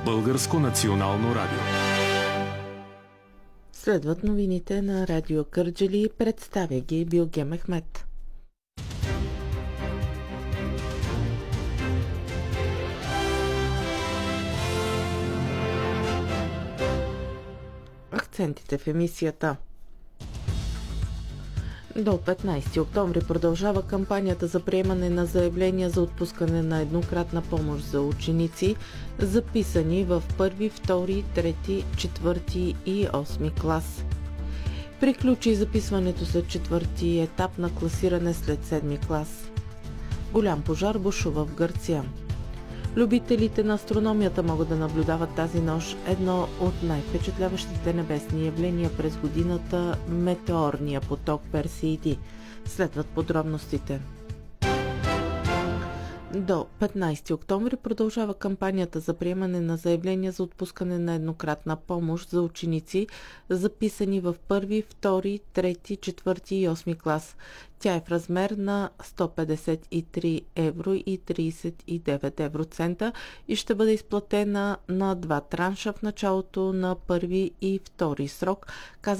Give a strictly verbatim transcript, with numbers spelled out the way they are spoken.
Българско национално радио. Следват новините на Радио Кърджали. Представя ги Билге Мехмет. Акцентите в емисията. До петнайсети октомври продължава кампанията за приемане на заявления за отпускане на еднократна помощ за ученици, записани в първи, втори, трети, четвърти и осми клас. Приключи записването след четвърти етап на класиране след седми клас. Голям пожар бушува в Гърция. Любителите на астрономията могат да наблюдават тази нощ едно от най-впечатляващите небесни явления през годината – метеорния поток Персеиди. Следват подробностите. До петнайсети октомври продължава кампанията за приемане на заявления за отпускане на еднократна помощ за ученици, записани в първи, втори, трети, четвърти и осми клас. Тя е в размер на сто петдесет и три евро и трийсет и девет евроцента и ще бъде изплатена на два транша в началото на първи и втори срок, каза